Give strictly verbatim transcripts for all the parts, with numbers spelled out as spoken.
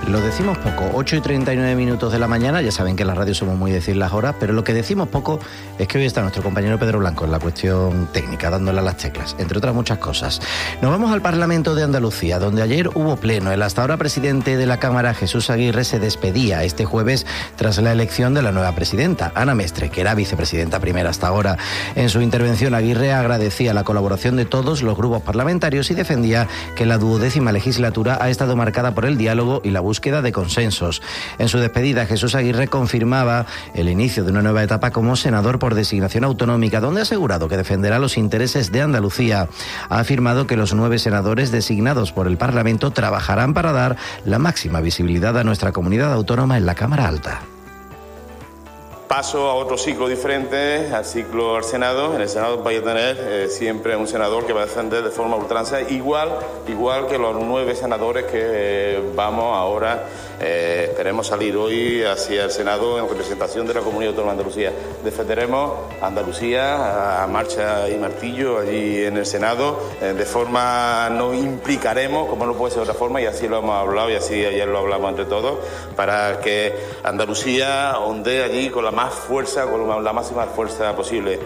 Lo decimos poco, ocho y treinta y nueve minutos de la mañana, ya saben que en la radio somos muy decir las horas, pero lo que decimos poco es que hoy está nuestro compañero Pedro Blanco en la cuestión técnica, dándole a las teclas, entre otras muchas cosas. Nos vamos al Parlamento de Andalucía, donde ayer hubo pleno. El hasta ahora presidente de la Cámara, Jesús Aguirre, se despedía este jueves tras la elección de la nueva presidenta, Ana Mestre, que era vicepresidenta primera hasta ahora. En su intervención, Aguirre agradecía la colaboración de todos los grupos parlamentarios y defendía que la duodécima legislatura ha estado marcada por el diálogo y la búsqueda de consensos. En su despedida, Jesús Aguirre confirmaba el inicio de una nueva etapa como senador por designación autonómica, donde ha asegurado que defenderá los intereses de Andalucía. Ha afirmado que los nueve senadores designados por el Parlamento trabajarán para dar la máxima visibilidad a nuestra comunidad autónoma en la Cámara Alta. Paso a otro ciclo diferente, al ciclo al Senado. En el Senado vais a tener eh, siempre un senador que va a defender de forma ultranza, igual, igual que los nueve senadores que eh, vamos ahora, eh, esperemos salir hoy hacia el Senado en representación de la Comunidad Autónoma de Andalucía. Defenderemos Andalucía a marcha y martillo allí en el Senado, eh, de forma, no implicaremos, como no puede ser de otra forma, y así lo hemos hablado y así ayer lo hablamos entre todos, para que Andalucía ondee allí con la más fuerza, con la máxima fuerza posible.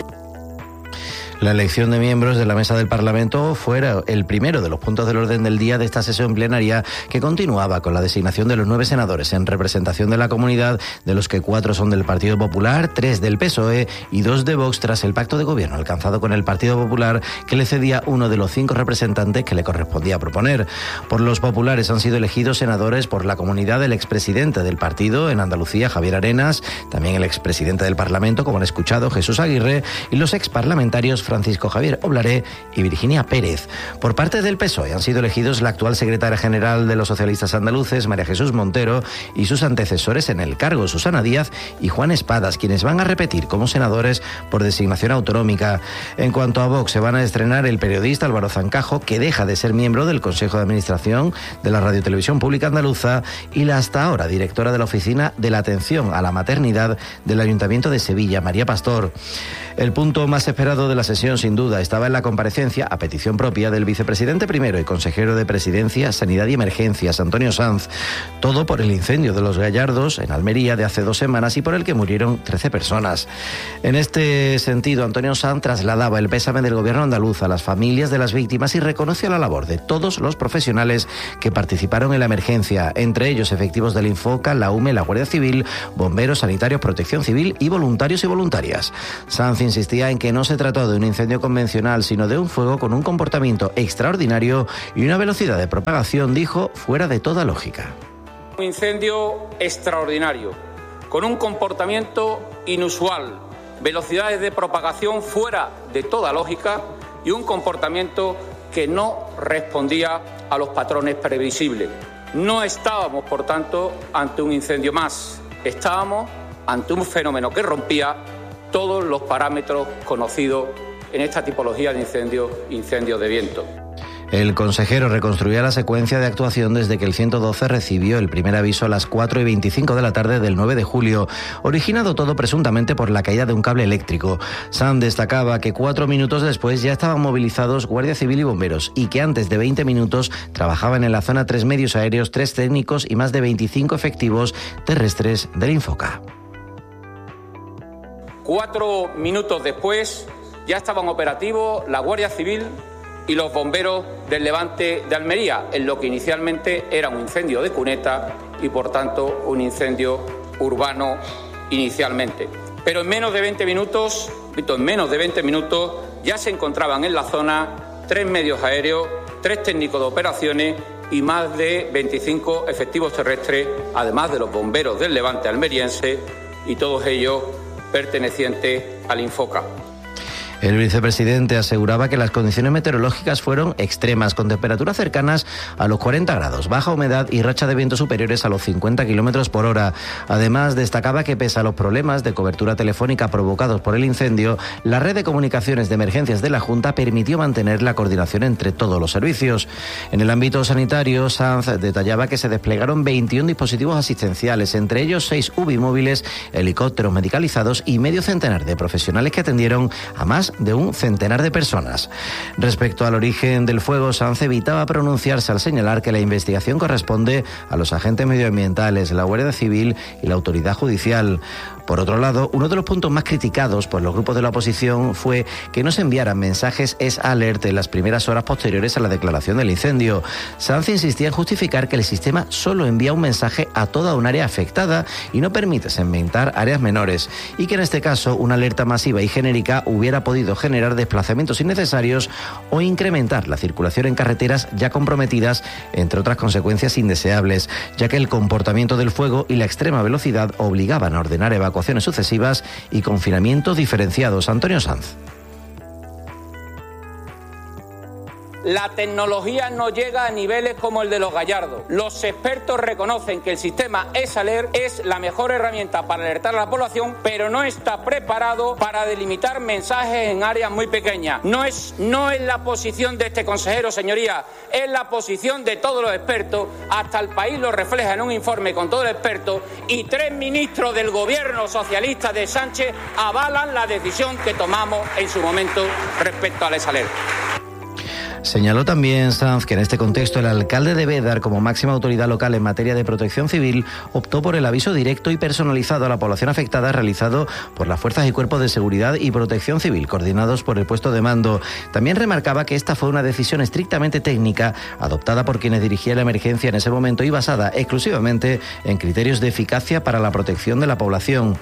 La elección de miembros de la mesa del Parlamento fuera el primero de los puntos del orden del día de esta sesión plenaria, que continuaba con la designación de los nueve senadores en representación de la comunidad, de los que cuatro son del Partido Popular, tres del P S O E y dos de Vox, tras el pacto de gobierno alcanzado con el Partido Popular, que le cedía uno de los cinco representantes que le correspondía proponer. Por los populares han sido elegidos senadores por la comunidad el expresidente del partido en Andalucía, Javier Arenas, también el expresidente del Parlamento, como han escuchado, Jesús Aguirre, y los exparlamentarios Francisco Javier Oblaré y Virginia Pérez. Por parte del P S O E han sido elegidos la actual secretaria general de los socialistas andaluces, María Jesús Montero, y sus antecesores en el cargo, Susana Díaz y Juan Espadas, quienes van a repetir como senadores por designación autonómica. En cuanto a Vox, se van a estrenar el periodista Álvaro Zancajo, que deja de ser miembro del Consejo de Administración de la Radiotelevisión Pública Andaluza, y la hasta ahora directora de la Oficina de la Atención a la Maternidad del Ayuntamiento de Sevilla, María Pastor. El punto más esperado de la sesión, sin duda, estaba en la comparecencia, a petición propia, del vicepresidente primero y consejero de Presidencia, Sanidad y Emergencias, Antonio Sanz. Todo por el incendio de Los Gallardos, en Almería, de hace dos semanas y por el que murieron trece personas. En este sentido, Antonio Sanz trasladaba el pésame del gobierno andaluz a las familias de las víctimas y reconoció la labor de todos los profesionales que participaron en la emergencia, entre ellos efectivos del Infoca, la U M E, la Guardia Civil, bomberos, sanitarios, protección civil y voluntarios y voluntarias. Sanz insistía en que no se trató de un incendio convencional, sino de un fuego con un comportamiento extraordinario y una velocidad de propagación, dijo, fuera de toda lógica. Un incendio extraordinario, con un comportamiento inusual, velocidades de propagación fuera de toda lógica y un comportamiento que no respondía a los patrones previsibles. No estábamos, por tanto, ante un incendio más, estábamos ante un fenómeno que rompía todos los parámetros conocidos en esta tipología de incendio, incendios de viento. El consejero reconstruía la secuencia de actuación desde que el ciento doce recibió el primer aviso a las cuatro y veinticinco de la tarde del nueve de julio, originado todo presuntamente por la caída de un cable eléctrico. Sanz destacaba que cuatro minutos después ya estaban movilizados Guardia Civil y bomberos, y que antes de veinte minutos trabajaban en la zona tres medios aéreos, tres técnicos y más de veinticinco efectivos terrestres del Infoca. Cuatro minutos después ya estaban operativos la Guardia Civil y los bomberos del Levante de Almería, en lo que inicialmente era un incendio de cuneta y, por tanto, un incendio urbano inicialmente. Pero en menos de veinte minutos, en menos de veinte minutos, ya se encontraban en la zona tres medios aéreos, tres técnicos de operaciones y más de veinticinco efectivos terrestres, además de los bomberos del Levante almeriense, y todos ellos pertenecientes al Infoca. El vicepresidente aseguraba que las condiciones meteorológicas fueron extremas, con temperaturas cercanas a los cuarenta grados, baja humedad y racha de viento superiores a los cincuenta kilómetros por hora. Además, destacaba que pese a los problemas de cobertura telefónica provocados por el incendio, la red de comunicaciones de emergencias de la Junta permitió mantener la coordinación entre todos los servicios. En el ámbito sanitario, Sanz detallaba que se desplegaron veintiún dispositivos asistenciales, entre ellos seis U B I móviles, helicópteros medicalizados y medio centenar de profesionales que atendieron a más más de un centenar de personas. Respecto al origen del fuego, Sanz evitaba pronunciarse al señalar que la investigación corresponde a los agentes medioambientales, la Guardia Civil y la autoridad judicial. Por otro lado, uno de los puntos más criticados por los grupos de la oposición fue que no se enviaran mensajes S Alert en las primeras horas posteriores a la declaración del incendio. Sanz insistía en justificar que el sistema solo envía un mensaje a toda un área afectada y no permite segmentar áreas menores, y que en este caso una alerta masiva y genérica hubiera podido generar desplazamientos innecesarios o incrementar la circulación en carreteras ya comprometidas, entre otras consecuencias indeseables, ya que el comportamiento del fuego y la extrema velocidad obligaban a ordenar evacuaciones sucesivas y confinamientos diferenciados. Antonio Sanz. La tecnología no llega a niveles como el de los Gallardos. Los expertos reconocen que el sistema S Alert es la mejor herramienta para alertar a la población, pero no está preparado para delimitar mensajes en áreas muy pequeñas. No es, no es la posición de este consejero, señoría, es la posición de todos los expertos. Hasta El País lo refleja en un informe con todo el experto, y tres ministros del gobierno socialista de Sánchez avalan la decisión que tomamos en su momento respecto al S Alert. Señaló también Sanz que en este contexto el alcalde debe dar como máxima autoridad local en materia de protección civil optó por el aviso directo y personalizado a la población afectada realizado por las fuerzas y cuerpos de seguridad y protección civil coordinados por el puesto de mando. También remarcaba que esta fue una decisión estrictamente técnica adoptada por quienes dirigían la emergencia en ese momento y basada exclusivamente en criterios de eficacia para la protección de la población.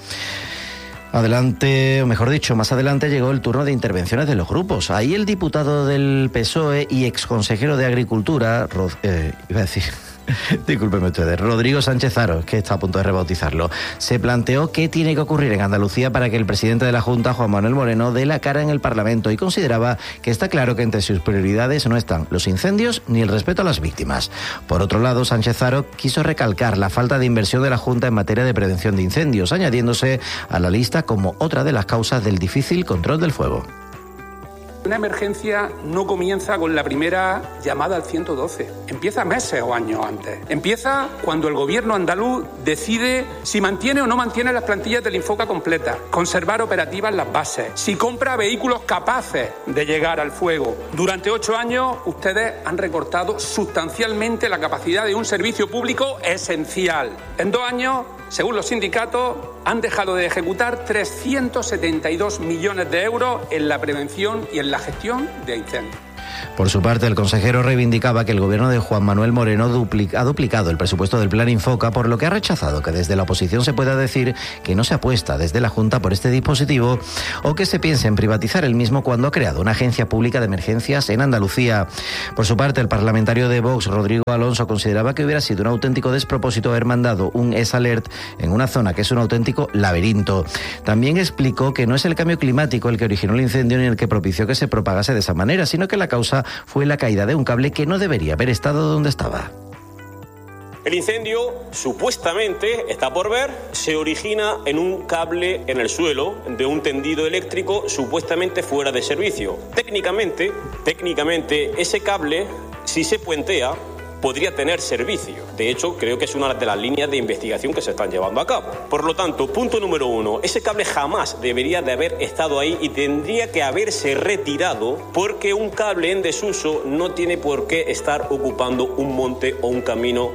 Adelante, o mejor dicho, más adelante llegó el turno de intervenciones de los grupos. Ahí el diputado del P S O E y exconsejero de Agricultura, Rod, eh, iba a decir... Discúlpenme ustedes, Rodrigo Sánchez Haro, que está a punto de rebautizarlo, se planteó qué tiene que ocurrir en Andalucía para que el presidente de la Junta, Juan Manuel Moreno, dé la cara en el Parlamento, y consideraba que está claro que entre sus prioridades no están los incendios ni el respeto a las víctimas. Por otro lado, Sánchez Haro quiso recalcar la falta de inversión de la Junta en materia de prevención de incendios, añadiéndose a la lista como otra de las causas del difícil control del fuego. Una emergencia no comienza con la primera llamada al ciento doce. Empieza meses o años antes. Empieza cuando el gobierno andaluz decide si mantiene o no mantiene las plantillas del Infoca completas, conservar operativas las bases, si compra vehículos capaces de llegar al fuego. Durante ocho años ustedes han recortado sustancialmente la capacidad de un servicio público esencial. En dos años, según los sindicatos, han dejado de ejecutar trescientos setenta y dos millones de euros en la prevención y en la gestión de incendios. Por su parte, el consejero reivindicaba que el gobierno de Juan Manuel Moreno duplica, ha duplicado el presupuesto del Plan Infoca, por lo que ha rechazado que desde la oposición se pueda decir que no se apuesta desde la Junta por este dispositivo o que se piense en privatizar el mismo cuando ha creado una agencia pública de emergencias en Andalucía. Por su parte, el parlamentario de Vox, Rodrigo Alonso, consideraba que hubiera sido un auténtico despropósito haber mandado un S Alert en una zona que es un auténtico laberinto. También explicó que no es el cambio climático el que originó el incendio ni el que propició que se propagase de esa manera, sino que la causa fue la caída de un cable que no debería haber estado donde estaba. El incendio, supuestamente, está por ver, se origina en un cable en el suelo de un tendido eléctrico supuestamente fuera de servicio. Técnicamente, técnicamente, ese cable, si se puentea, podría tener servicio. De hecho, creo que es una de las líneas de investigación que se están llevando a cabo. Por lo tanto, punto número uno, ese cable jamás debería de haber estado ahí y tendría que haberse retirado, porque un cable en desuso no tiene por qué estar ocupando un monte o un camino.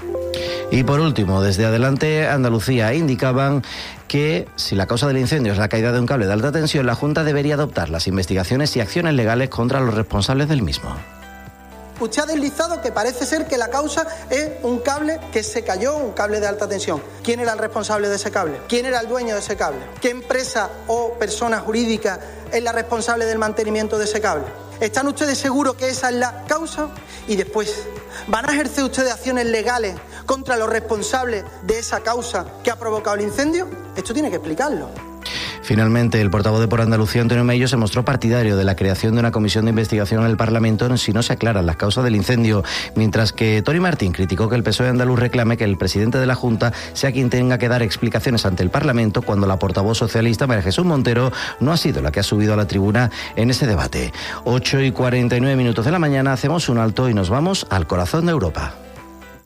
Y por último, desde Adelante Andalucía indicaban que si la causa del incendio es la caída de un cable de alta tensión, la Junta debería adoptar las investigaciones y acciones legales contra los responsables del mismo. Usted ha deslizado que parece ser que la causa es un cable que se cayó, un cable de alta tensión. ¿Quién era el responsable de ese cable? ¿Quién era el dueño de ese cable? ¿Qué empresa o persona jurídica es la responsable del mantenimiento de ese cable? ¿Están ustedes seguros que esa es la causa? Y después, ¿van a ejercer ustedes acciones legales contra los responsables de esa causa que ha provocado el incendio? Esto tiene que explicarlo. Finalmente, el portavoz de Por Andalucía, Antonio Mello, se mostró partidario de la creación de una comisión de investigación en el Parlamento si no se aclaran las causas del incendio, mientras que Tony Martín criticó que el P S O E andaluz reclame que el presidente de la Junta sea quien tenga que dar explicaciones ante el Parlamento cuando la portavoz socialista, María Jesús Montero, no ha sido la que ha subido a la tribuna en ese debate. ocho y cuarenta y nueve minutos de la mañana, hacemos un alto y nos vamos al corazón de Europa.